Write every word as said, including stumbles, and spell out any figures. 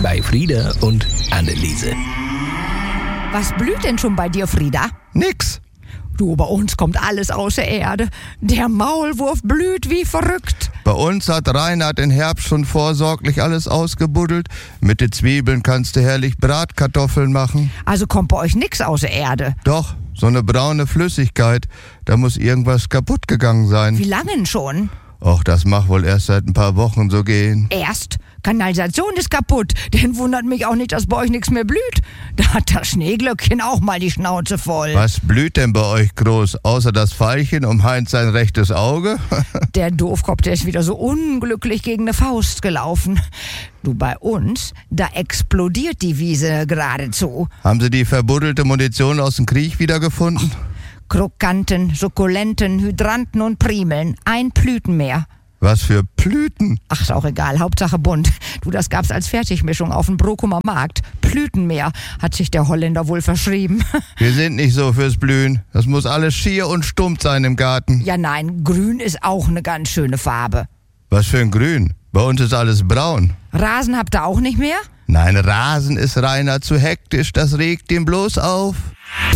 bei Frieda und Anneliese. Was blüht denn schon bei dir, Frieda? Nix. Du, bei uns kommt alles aus der Erde. Der Maulwurf blüht wie verrückt. Bei uns hat Reinhard im Herbst schon vorsorglich alles ausgebuddelt. Mit den Zwiebeln kannst du herrlich Bratkartoffeln machen. Also kommt bei euch nix aus der Erde. Doch, so eine braune Flüssigkeit. Da muss irgendwas kaputt gegangen sein. Wie lange denn schon? Och, das mag wohl erst seit ein paar Wochen so gehen. Erst? Kanalisation ist kaputt. Denn wundert mich auch nicht, dass bei euch nichts mehr blüht. Da hat das Schneeglöckchen auch mal die Schnauze voll. Was blüht denn bei euch groß? Außer das Veilchen um Heinz sein rechtes Auge? Der Doofkopf, der ist wieder so unglücklich gegen eine Faust gelaufen. Du, bei uns, da explodiert die Wiese geradezu. Haben Sie die verbuddelte Munition aus dem Krieg wiedergefunden? Krokanten, Sukkulenten, Hydranten und Primeln. Ein Blüten mehr. Was für Blüten? Ach, ist auch egal, Hauptsache bunt. Du, das gab's als Fertigmischung auf dem Brokumer Markt. Blütenmeer, hat sich der Holländer wohl verschrieben. Wir sind nicht so fürs Blühen. Das muss alles schier und stumpf sein im Garten. Ja nein, grün ist auch eine ganz schöne Farbe. Was für ein Grün? Bei uns ist alles braun. Rasen habt ihr auch nicht mehr? Nein, Rasen ist Rainer zu hektisch. Das regt ihn bloß auf.